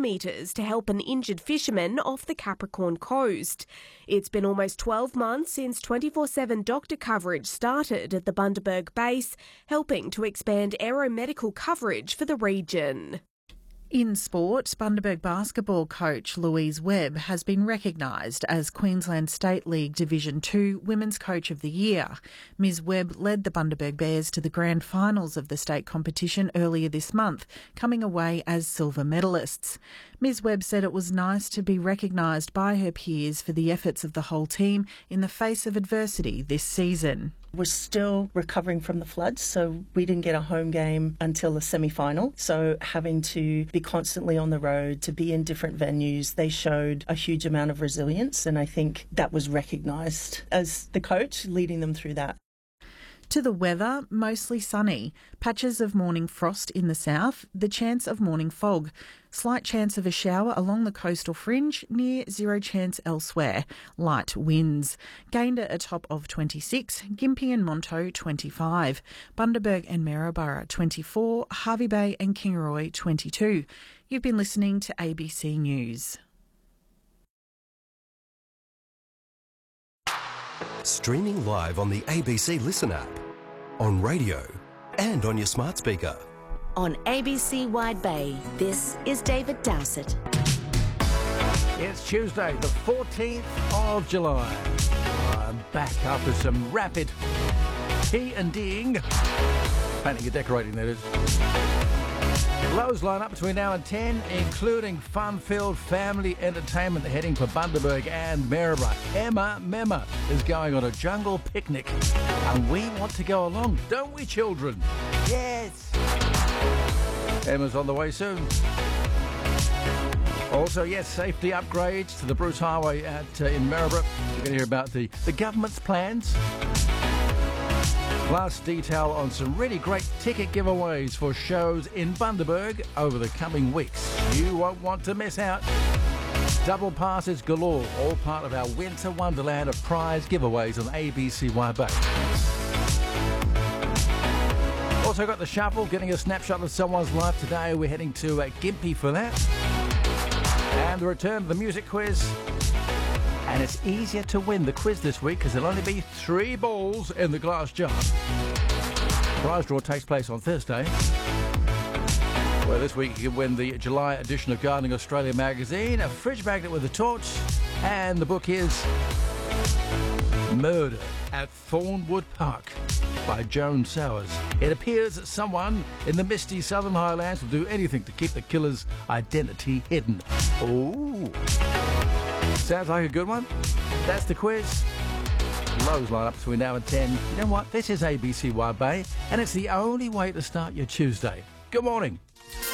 meters to help an injured fisherman off the Capricorn coast. It's been almost 12 months since 24/7 doctor coverage started at the Bundaberg base, helping to expand aeromedical coverage for the region. In sport, Bundaberg basketball coach Louise Webb has been recognised as Queensland State League Division 2 Women's Coach of the Year. Ms Webb led the Bundaberg Bears to the grand finals of the state competition earlier this month, coming away as silver medalists. Ms Webb said it was nice to be recognised by her peers for the efforts of the whole team in the face of adversity this season. We're still recovering from the floods, so we didn't get a home game until the semi-final. So having to be constantly on the road, to be in different venues, they showed a huge amount of resilience, and I think that was recognised as the coach leading them through that. To the weather, mostly sunny. Patches of morning frost in the south, the chance of morning fog. Slight chance of a shower along the coastal fringe, near zero chance elsewhere. Light winds. Gayndah a top of 26, Gympie and Monto 25, Bundaberg and Maryborough 24, Hervey Bay and Kingaroy 22. You've been listening to ABC News. Streaming live on the ABC Listen app, on radio and on your smart speaker. On ABC Wide Bay, this is David Dowsett. It's Tuesday, the 14th of July. I'm back after some rapid P&D'ing. Painting and decorating, that is. Lows line up between now and 10, including fun-filled family entertainment heading for Bundaberg and Maryborough. Emma Memma is going on a jungle picnic, and we want to go along, don't we, children? Yes! Emma's on the way soon. Also, yes, safety upgrades to the Bruce Highway in Maryborough. You're going to hear about the government's plans. Plus, detail on some really great ticket giveaways for shows in Bundaberg over the coming weeks. You won't want to miss out. Double passes galore, all part of our winter wonderland of prize giveaways on ABC Wide Bay. Also got the shuffle, getting a snapshot of someone's life today. We're heading to Gympie for that. And the return of the music quiz. And it's easier to win the quiz this week because there'll only be 3 balls in the glass jar. Prize draw takes place on Thursday. Well, this week you can win the July edition of Gardening Australia magazine, a fridge magnet with a torch, and the book is Murder at Thornwood Park by Joan Sowers. It appears that someone in the misty southern highlands will do anything to keep the killer's identity hidden. Ooh. Sounds like a good one. That's the quiz. Lows line up between now and 10. You know what? This is ABC Wide Bay, and it's the only way to start your Tuesday. Good morning.